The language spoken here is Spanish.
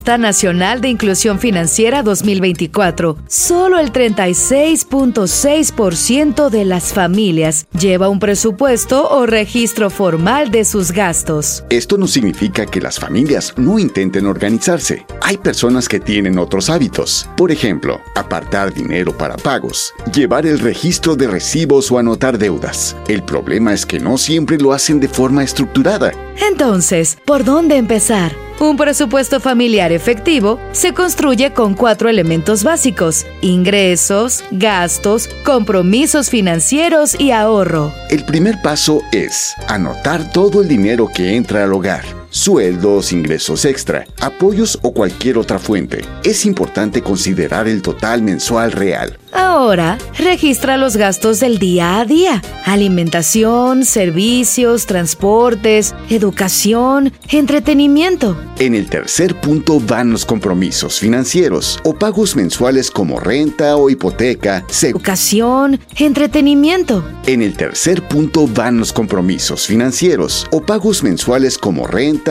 Nacional de Inclusión Financiera 2024, solo el 36.6% de las familias lleva un presupuesto o registro formal de sus gastos. Esto no significa que las familias no intenten organizarse. Hay personas que tienen otros hábitos. Por ejemplo, apartar dinero para pagos, llevar el registro de recibos o anotar deudas. El problema es que no siempre lo hacen de forma estructurada. Entonces, ¿por dónde empezar? Un presupuesto familiar efectivo se construye con 4 elementos básicos: ingresos, gastos, compromisos financieros y ahorro. El primer paso es anotar todo el dinero que entra al hogar. Sueldos, ingresos extra, apoyos o cualquier otra fuente. Es importante considerar el total mensual real. Ahora, registra los gastos del día a día: alimentación, servicios, transportes, educación, entretenimiento. En el tercer punto van los compromisos financieros o pagos mensuales como renta o hipoteca, educación, entretenimiento. En el tercer punto van los compromisos financieros o pagos mensuales como renta